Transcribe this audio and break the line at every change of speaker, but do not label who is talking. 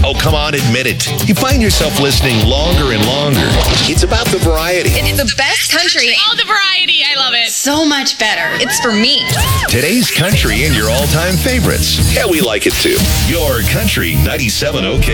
Oh, come on, admit it. You find yourself listening longer and longer. It's about the variety.
It's the best country.
All the variety. I love it.
So much better. It's for me.
Today's country and your all-time favorites. Yeah, we like it too. Your Country 97 OK.